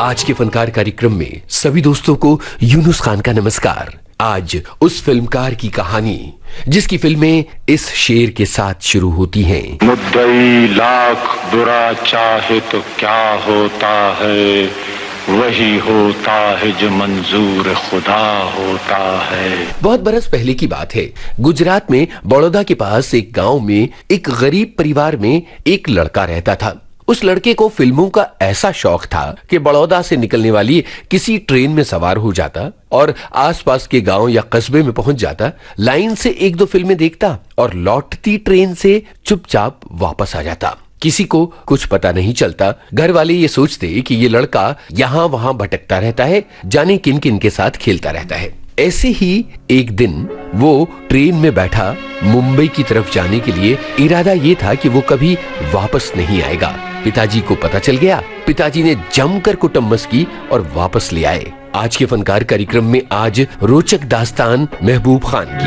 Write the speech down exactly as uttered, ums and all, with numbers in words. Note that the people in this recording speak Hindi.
आज के फनकार कार्यक्रम में सभी दोस्तों को यूनुस खान का नमस्कार। आज उस फिल्मकार की कहानी जिसकी फिल्में इस शेर के साथ शुरू होती हैं। मुद्दई लाख बुरा चाहे तो क्या होता है, वही होता है जो मंजूर खुदा होता है। बहुत बरस पहले की बात है। गुजरात में बड़ौदा के पास एक गांव में एक गरीब परिवार में एक लड़का रहता था। उस लड़के को फिल्मों का ऐसा शौक था कि बड़ौदा से निकलने वाली किसी ट्रेन में सवार हो जाता और आसपास के गांव या कस्बे में पहुंच जाता, लाइन से एक दो फिल्में देखता और लौटती ट्रेन से चुपचाप वापस आ जाता। किसी को कुछ पता नहीं चलता। घर वाले ये सोचते कि ये लड़का यहाँ वहां भटकता रहता है, जाने किन किन के साथ खेलता रहता है। ऐसे ही एक दिन वो ट्रेन में बैठा मुंबई की तरफ जाने के लिए। इरादा ये था कि वो कभी वापस नहीं आएगा। पिताजी को पता चल गया। पिताजी ने जमकर कुटुम्बस की और वापस ले आए। आज के फनकार कार्यक्रम में आज रोचक दास्तान महबूब खान की।